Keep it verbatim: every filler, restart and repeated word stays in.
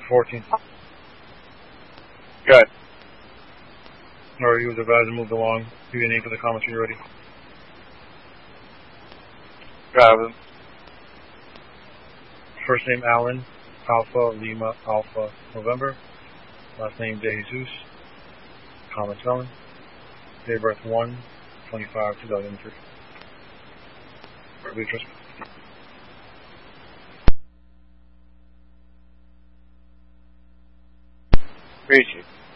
fourteen. Good. Or you was advised to move along. Give your name for the comments when you're ready. Got it. First name Alan, Alpha, Lima, Alpha, November. Last name De Jesus. Comments Alan. Date of birth one twenty-five two thousand three. Beatrice. Appreciate it.